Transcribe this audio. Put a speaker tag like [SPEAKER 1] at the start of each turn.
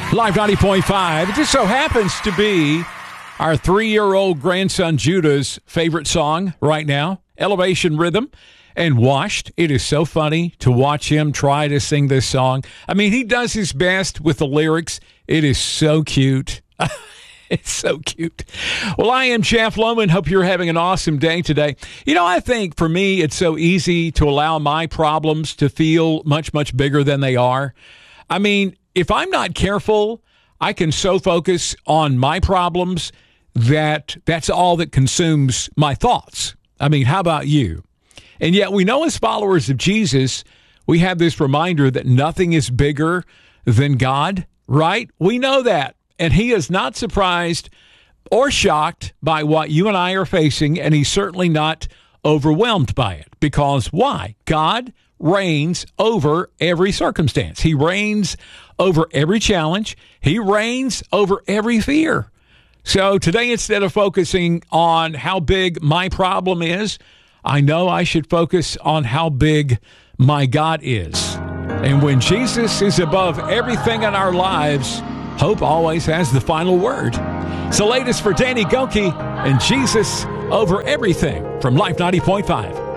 [SPEAKER 1] Live 90.5. It just so happens to be our 3-year-old grandson Judah's favorite song right now, Elevation Rhythm and Washed. It is so funny to watch him try to sing this song. I mean, he does his best with the lyrics. It is so cute. It's so cute. Well, I am Jeff Lohman. Hope you're having an awesome day today. You know, I think for me, it's so easy to allow my problems to feel much, much bigger than they are. I mean, if I'm not careful, I can so focus on my problems that that's all that consumes my thoughts. I mean, how about you? And yet we know as followers of Jesus, we have this reminder that nothing is bigger than God, right? We know that. And he is not surprised or shocked by what you and I are facing, and he's certainly not overwhelmed by it. Because why? God reigns over every circumstance. He reigns over every challenge. He reigns over every fear. So today, instead of focusing on how big my problem is, I know I should focus on how big my God is. And when Jesus is above everything in our lives, hope always has the final word. So latest for Danny Gokey and Jesus over everything from Life 90.5.